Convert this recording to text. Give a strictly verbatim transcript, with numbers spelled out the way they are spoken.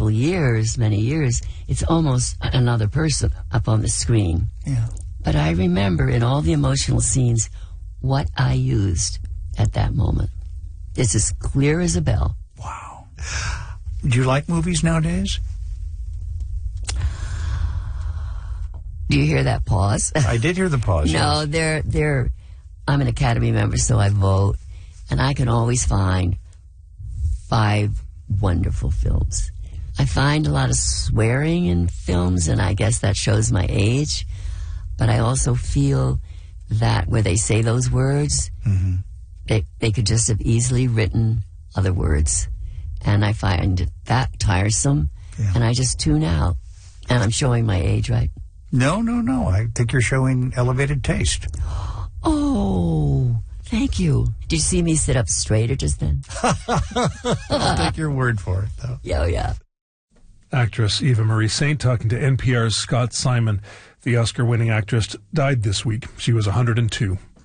couple years, many years, it's almost another person up on the screen. Yeah. But I remember in all the emotional scenes what I used at that moment. It's as clear as a bell. Wow. Do you like movies nowadays? Do you hear that pause? I did hear the pause. No, yes. they're, they're, I'm an Academy member, so I vote, and I can always find five wonderful films. I find a lot of swearing in films, and I guess that shows my age, but I also feel that where they say those words, mm-hmm. they, they could just have easily written other words. And I find that tiresome, yeah. and I just tune out. And I'm showing my age, right? No, no, no. I think you're showing elevated taste. Oh, thank you. Did you see me sit up straighter just then? I'll take your word for it, though. Yeah, yeah. Actress Eva Marie Saint talking to N P R's Scott Simon. The Oscar-winning actress died this week. She was one hundred two.